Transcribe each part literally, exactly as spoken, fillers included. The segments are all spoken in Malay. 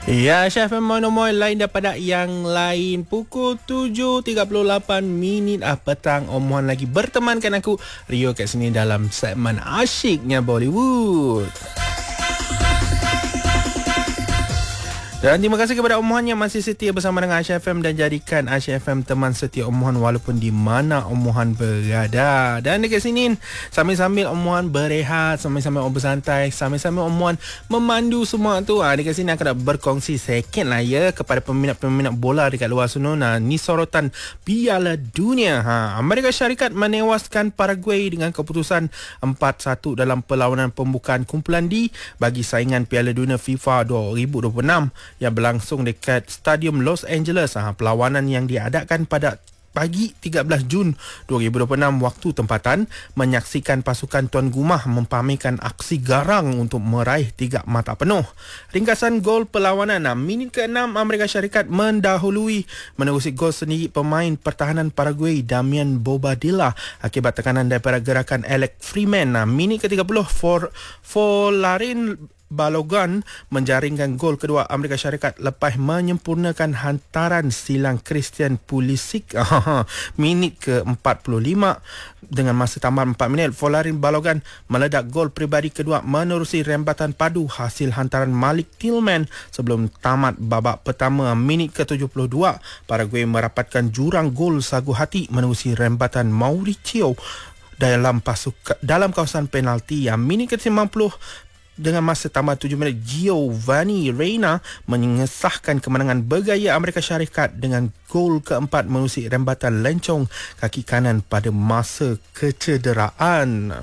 Ya, Chef Monomoy lain daripada yang lain. Pukul tujuh tiga puluh lapan minit ah, petang. Omohan lagi bertemankan aku, Rio, kat sini dalam segmen Asyiknya Bollywood. Dan terima kasih kepada Omohan yang masih setia bersama dengan Aisyah F M dan jadikan Aisyah F M teman setia Omohan walaupun di mana Omohan berada. Dan dekat sini sambil-sambil Omohan berehat, sambil-sambil Omohan bersantai, sambil-sambil Omohan memandu semua tu. Ha, dekat sini aku nak berkongsi sikit lah ya kepada peminat-peminat bola dekat luar sana. Nah, ni sorotan Piala Dunia. Ha, Amerika Syarikat menewaskan Paraguay dengan keputusan empat satu dalam perlawanan pembukaan kumpulan D bagi saingan Piala Dunia FIFA dua ribu dua puluh enam yang berlangsung dekat Stadium Los Angeles. Ha, perlawanan yang diadakan pada pagi tiga belas Jun dua ribu dua puluh enam waktu tempatan menyaksikan pasukan Tuan Gumah mempamerkan aksi garang untuk meraih tiga mata penuh. Ringkasan gol perlawanan, nah, minit keenam Amerika Syarikat mendahului menerusi gol sendiri pemain pertahanan Paraguay Damian Bobadilla akibat tekanan daripada gerakan Alex Freeman. Nah, minit ke tiga puluh for Folarin Balogan menjaringkan gol kedua Amerika Syarikat lepas menyempurnakan hantaran silang Christian Pulisic. Minit ke empat puluh lima dengan masa tambahan empat minit, Folarin Balogan meledak gol peribadi kedua menerusi rembatan padu hasil hantaran Malik Tillman sebelum tamat babak pertama. Minit ke tujuh puluh dua, Paraguay merapatkan jurang gol sagu hati menerusi rembatan Mauricio dalam pasukan dalam kawasan penalti. Yang minit ke sembilan puluh dengan masa tambah tujuh minit, Giovanni Reina mengesahkan kemenangan bergaya Amerika Syarikat dengan gol keempat menerusi rembatan lencong kaki kanan pada masa kecederaan.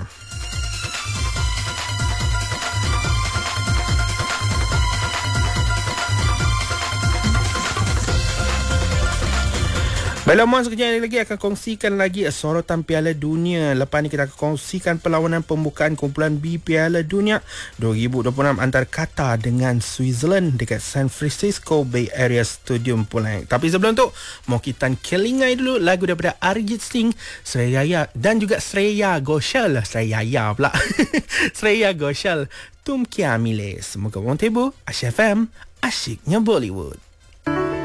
Baiklah, Mohon sekejap lagi akan kongsikan lagi sorotan Piala Dunia. Lepas ni kita akan kongsikan perlawanan pembukaan kumpulan B Piala Dunia dua ribu dua puluh enam antara Qatar dengan Switzerland dekat San Francisco Bay Area Stadium pula. Tapi sebelum tu, mau kita kelingai dulu lagu daripada Arijit Singh, Sreya dan juga Shreya Ghoshal. Shreya pula. Shreya Ghoshal, Tum Kya Mile. Semoga orang tebu. Aisyah F M, Asyiknya Bollywood.